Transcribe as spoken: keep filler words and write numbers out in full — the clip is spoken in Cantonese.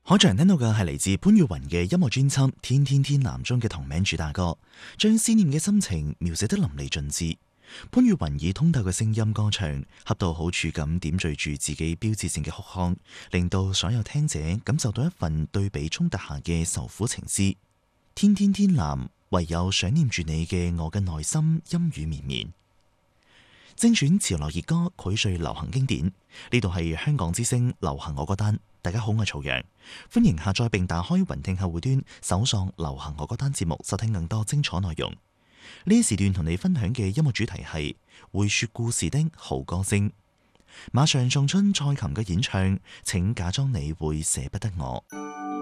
開場聽到嘅係嚟自潘越雲嘅音樂專輯《天天天藍》中嘅同名主打歌，將思念嘅心情描寫得淋漓盡致。潘越雲以通透嘅聲音歌唱，恰到好處咁點綴住自己標誌性嘅哭腔，令到所有聽者感受到一份對比衝突下嘅愁苦情思。天天天藍，唯有想念住你嘅我嘅內心陰雨綿綿。精選潮流熱歌，膾萃流行經典。呢度係香港之聲流行我歌單。大家好，我係曹陽，歡迎下載並打開雲聽客戶端，搜索流行我歌單節目，收聽更多精彩內容。呢一時段同你分享嘅音樂主題係會說故事的好歌聲。馬上送出蔡琴嘅演唱，請假裝你會捨不得我。